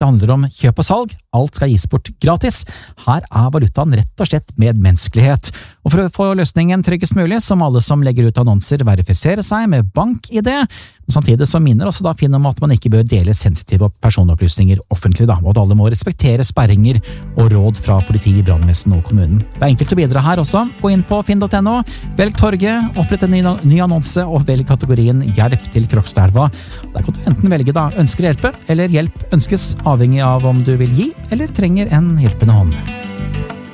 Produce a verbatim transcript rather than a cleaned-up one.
handler om kjøp og salg, alt skal gis bort gratis. Her er valutaen rett og slett medmenneskelighet. Og for å få løsningen tryggest mulig, så må alle som legger ut annonser verifisere seg med bank-I D, samtidig som minner også da Finn om at man ikke bør dele sensitive personopplysninger offentlig, da, og at alle må respektere sperringer og råd fra politi, brannvesen og kommunen. Det er enkelt å bidra her også. Gå inn på finn punktum no, velg torget, opprett en ny, ny annonse og velg kategorien Hjelp til Krokstadelva. Der kan du enten velge da ønsker hjelpe, eller hjelp ønskes, avhengig av om du vil gi eller trenger en hjelpende hånd.